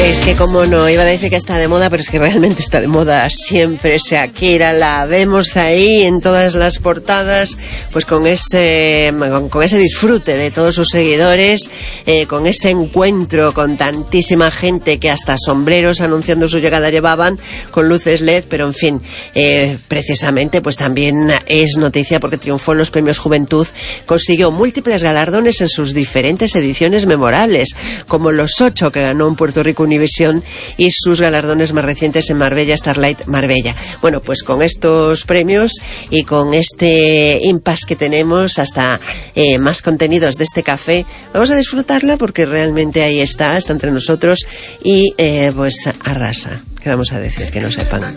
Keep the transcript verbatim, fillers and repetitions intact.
Es que como no, iba a decir que está de moda, pero es que realmente está de moda siempre. Shakira la vemos ahí en todas las portadas, pues con ese con, con ese disfrute de todos sus seguidores, eh, con ese encuentro con tantísima gente que hasta sombreros anunciando su llegada llevaban, con luces L E D, pero en fin, eh, precisamente pues también es noticia porque triunfó en los premios Juventud, consiguió múltiples galardones en sus diferentes ediciones memorables, como los ocho que ganó en Puerto Rico Univisión y sus galardones más recientes en Marbella, Starlight Marbella. Bueno, pues con estos premios y con este impasse que tenemos, hasta eh, más contenidos de este café, vamos a disfrutarla porque realmente ahí está, está entre nosotros y eh, pues arrasa. ¿Qué vamos a decir? Que no sepan.